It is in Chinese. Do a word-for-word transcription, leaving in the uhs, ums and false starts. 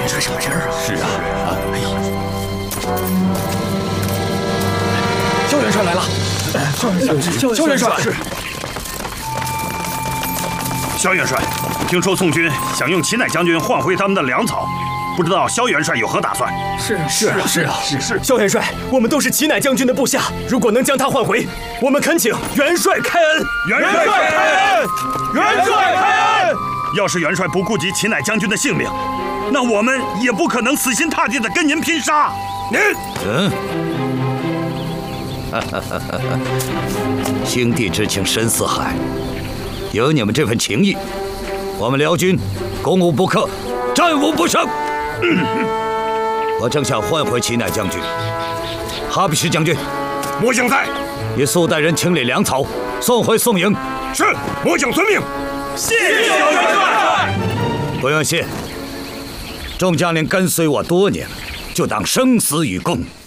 这什么人啊？ 是啊， 哎呀，萧元帅来了！萧萧元帅是。 萧元帅，听说宋军想用齐乃将军换回他们的粮草，不知道萧元帅有何打算？ 是是啊是啊是是。萧元帅，我们都是齐乃将军的部下，如果能将他换回，我们恳请元帅开恩。 元帅开恩！元帅开恩！要是元帅不顾及齐乃将军的性命，那我们也不可能死心塌地的跟您拼杀。您， 嗯，兄弟之情深似海，有你们这份情谊，我们辽军攻无不克，战无不胜。嗯、我正想换回齐乃将军，哈比什将军， 末将在， 你速带人清理粮草，送回宋营。 是，末将遵命。谢谢萧元帅。 不用谢，众将领跟随我多年了，就当生死与共。